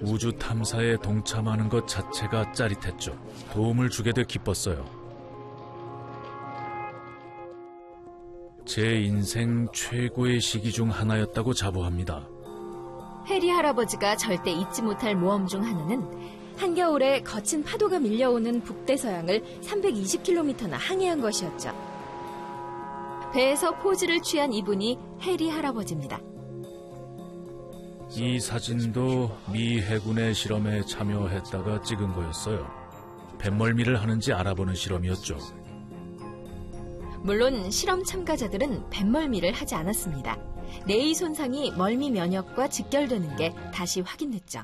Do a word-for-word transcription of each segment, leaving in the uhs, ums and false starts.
우주 탐사에 동참하는 것 자체가 짜릿했죠. 도움을 주게 돼 기뻤어요. 제 인생 최고의 시기 중 하나였다고 자부합니다. 해리 할아버지가 절대 잊지 못할 모험 중 하나는 한겨울에 거친 파도가 밀려오는 북대서양을 삼백이십 킬로미터나 항해한 것이었죠. 배에서 포즈를 취한 이분이 해리 할아버지입니다. 이 사진도 미 해군의 실험에 참여했다가 찍은 거였어요. 뱃멀미를 하는지 알아보는 실험이었죠. 물론 실험 참가자들은 뱃멀미를 하지 않았습니다. 뇌의 손상이 멀미 면역과 직결되는 게 다시 확인됐죠.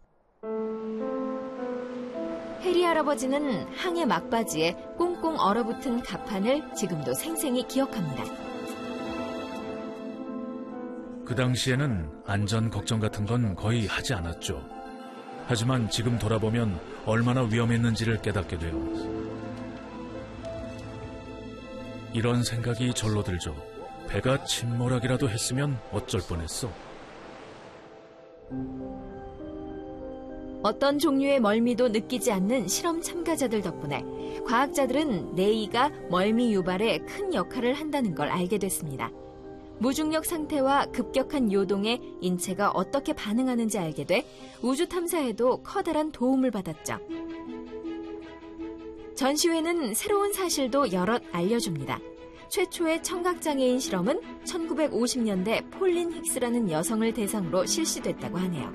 해리 할아버지는 항해 막바지에 꽁꽁 얼어붙은 갑판을 지금도 생생히 기억합니다. 그 당시에는 안전 걱정 같은 건 거의 하지 않았죠. 하지만 지금 돌아보면 얼마나 위험했는지를 깨닫게 돼요. 이런 생각이 절로 들죠. 배가 침몰하기라도 했으면 어쩔 뻔했어. 어떤 종류의 멀미도 느끼지 않는 실험 참가자들 덕분에 과학자들은 뇌가 멀미 유발에 큰 역할을 한다는 걸 알게 됐습니다. 무중력 상태와 급격한 요동에 인체가 어떻게 반응하는지 알게 돼 우주 탐사에도 커다란 도움을 받았죠. 전시회는 새로운 사실도 여럿 알려줍니다. 최초의 청각장애인 실험은 천구백오십 년대 폴린 힉스라는 여성을 대상으로 실시됐다고 하네요.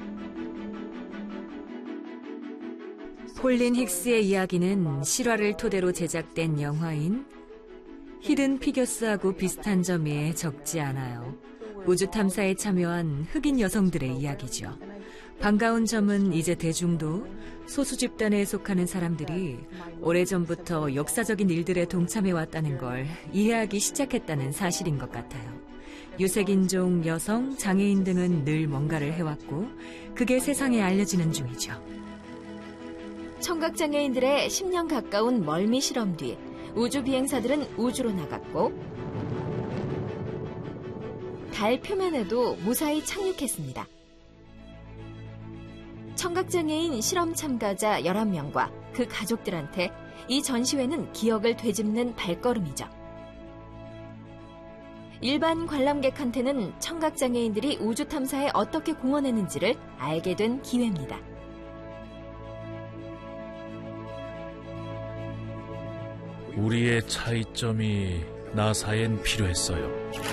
폴린 힉스의 이야기는 실화를 토대로 제작된 영화인 히든 피겨스하고 비슷한 점이 적지 않아요. 우주 탐사에 참여한 흑인 여성들의 이야기죠. 반가운 점은 이제 대중도 소수 집단에 속하는 사람들이 오래전부터 역사적인 일들에 동참해왔다는 걸 이해하기 시작했다는 사실인 것 같아요. 유색인종, 여성, 장애인 등은 늘 뭔가를 해왔고 그게 세상에 알려지는 중이죠. 청각장애인들의 십 년 가까운 멀미 실험 뒤 우주 비행사들은 우주로 나갔고 달 표면에도 무사히 착륙했습니다. 청각장애인 실험 참가자 열한 명과 그 가족들한테 이 전시회는 기억을 되짚는 발걸음이죠. 일반 관람객한테는 청각장애인들이 우주 탐사에 어떻게 공헌했는지를 알게 된 기회입니다. 우리의 차이점이 나사엔 필요했어요.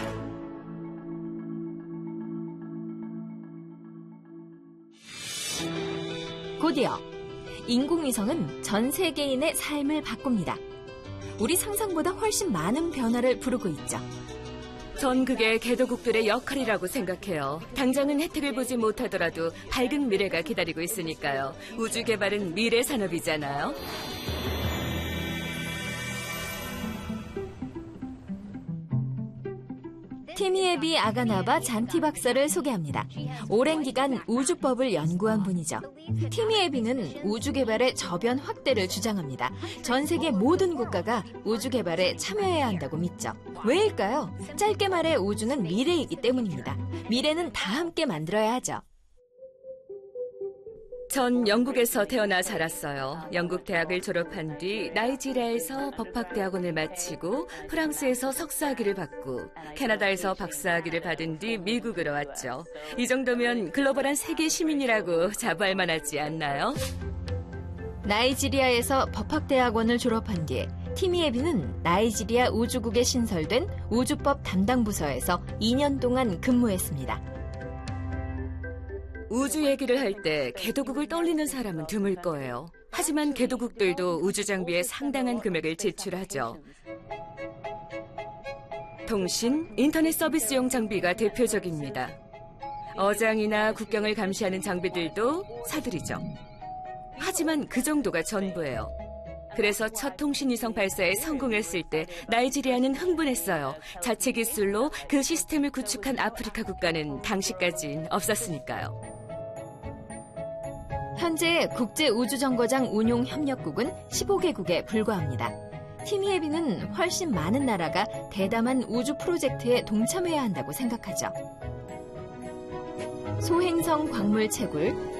곧이어 인공위성은 전 세계인의 삶을 바꿉니다. 우리 상상보다 훨씬 많은 변화를 부르고 있죠. 전 그게 개도국들의 역할이라고 생각해요. 당장은 혜택을 보지 못하더라도 밝은 미래가 기다리고 있으니까요. 우주 개발은 미래 산업이잖아요. 티미에비 아가나바 잔티 박사를 소개합니다. 오랜 기간 우주법을 연구한 분이죠. 티미에비는 우주 개발의 저변 확대를 주장합니다. 전 세계 모든 국가가 우주 개발에 참여해야 한다고 믿죠. 왜일까요? 짧게 말해 우주는 미래이기 때문입니다. 미래는 다 함께 만들어야 하죠. 전 영국에서 태어나 자랐어요. 영국 대학을 졸업한 뒤 나이지리아에서 법학대학원을 마치고 프랑스에서 석사학위를 받고 캐나다에서 박사학위를 받은 뒤 미국으로 왔죠. 이 정도면 글로벌한 세계 시민이라고 자부할 만하지 않나요? 나이지리아에서 법학대학원을 졸업한 뒤에 티미에비는 나이지리아 우주국에 신설된 우주법 담당 부서에서 이 년 동안 근무했습니다. 우주 얘기를 할 때 개도국을 떠올리는 사람은 드물 거예요. 하지만 개도국들도 우주 장비에 상당한 금액을 지출하죠. 통신, 인터넷 서비스용 장비가 대표적입니다. 어장이나 국경을 감시하는 장비들도 사들이죠. 하지만 그 정도가 전부예요. 그래서 첫 통신위성 발사에 성공했을 때 나이지리아는 흥분했어요. 자체 기술로 그 시스템을 구축한 아프리카 국가는 당시까진 없었으니까요. 현재 국제우주정거장 운용협력국은 십오 개국에 불과합니다. 티미에비는 훨씬 많은 나라가 대담한 우주 프로젝트에 동참해야 한다고 생각하죠. 소행성 광물 채굴,